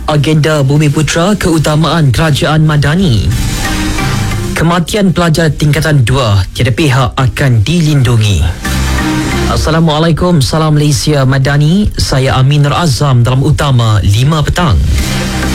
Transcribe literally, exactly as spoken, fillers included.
Agenda Bumi Putra keutamaan Kerajaan Madani. Kematian pelajar tingkatan dua, tiada pihak akan dilindungi. Assalamualaikum, salam Malaysia Madani. Saya Amin Nur Azam dalam Utama lima petang.